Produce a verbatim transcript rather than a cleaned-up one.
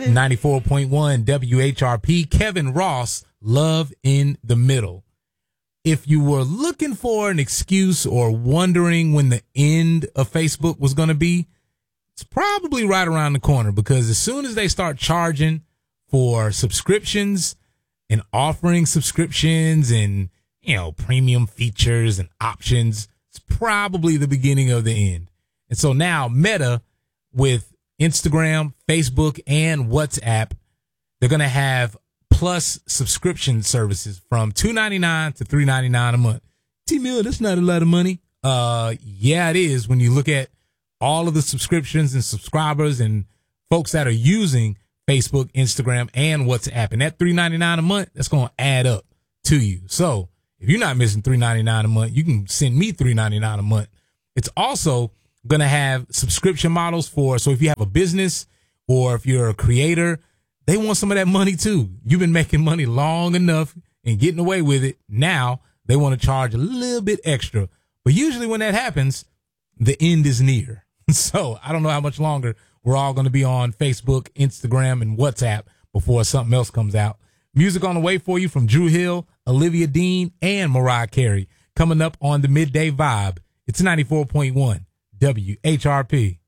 ninety-four point one W H R P. Kevin Ross, Love in the Middle. If you were looking for an excuse or wondering when the end of Facebook was going to be, it's probably right around the corner, because as soon as they start charging for subscriptions and offering subscriptions and, you know, premium features and options, it's probably the beginning of the end. And so now Meta, with Instagram, Facebook, and WhatsApp, they're going to have plus subscription services from two ninety-nine to three ninety-nine a month. T-Mill, that's not a lot of money. Uh, yeah, it is when you look at all of the subscriptions and subscribers and folks that are using Facebook, Instagram, and WhatsApp. And that three ninety-nine a month, that's going to add up to you. So if you're not missing three ninety-nine a month, you can send me three ninety-nine a month. It's also going to have subscription models for, so if you have a business or if you're a creator, they want some of that money too. You've been making money long enough and getting away with it. Now they want to charge a little bit extra. But usually when that happens, the end is near. So I don't know how much longer we're all going to be on Facebook, Instagram, and WhatsApp before something else comes out. Music on the way for you from Dru Hill, Olivia Dean, and Mariah Carey. Coming up on the Midday Vibe. It's ninety-four point one W H R P.